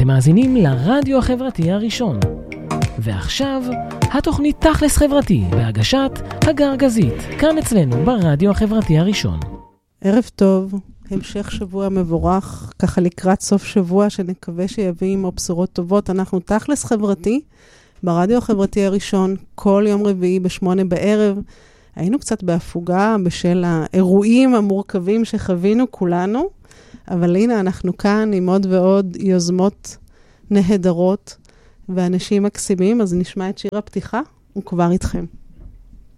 אתם מאזינים לרדיו החברתי הראשון. ועכשיו, התוכנית תכלס חברתי בהגשת הגר גזית, כאן אצלנו ברדיו החברתי הראשון. ערב טוב, המשך שבוע מבורך, ככה לקראת סוף שבוע שנקווה שיביא עם בשורות טובות. אנחנו תכלס חברתי ברדיו החברתי הראשון, כל יום רביעי ב8 בערב. היינו קצת בהפוגה בשל האירועים המורכבים שחווינו כולנו, אבל הנה אנחנו כאן עם עוד ועוד יוזמות נהדרות ואנשים מקסימים, אז נשמע את שיר הפתיחה וכבר איתכם.